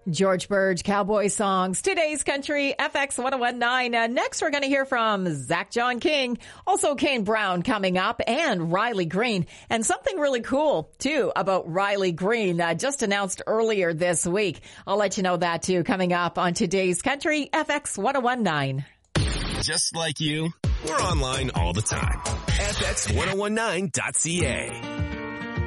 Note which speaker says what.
Speaker 1: George Burge, Cowboy Songs, today's country, FX 1019. Next, we're going to hear from Zach John King, also Kane Brown coming up, and Riley Green. And something really cool, too, about Riley Green, just announced earlier this week. I'll let you know that, too, coming up on today's country, FX 1019.
Speaker 2: Just like you, we're online all the time. FX1019.ca.